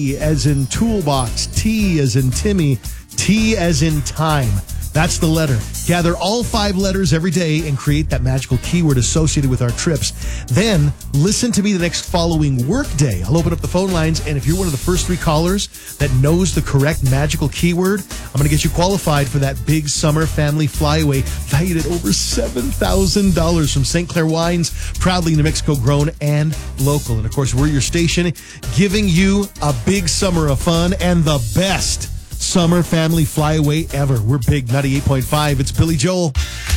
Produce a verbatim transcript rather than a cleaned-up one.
as in toolbox, T as in Timmy, T as in time. That's the letter. Gather all five letters every day and create that magical keyword associated with our trips. Then listen to me the next following work day. I'll open up the phone lines, and if you're one of the first three callers that knows the correct magical keyword, I'm going to get you qualified for that big summer family flyaway valued at over seven thousand dollars from Saint Clair Wines, proudly New Mexico grown and local. And of course, we're your station giving you a big summer of fun and the best summer family flyaway ever. We're Big ninety-eight point five. It's Billy Joel.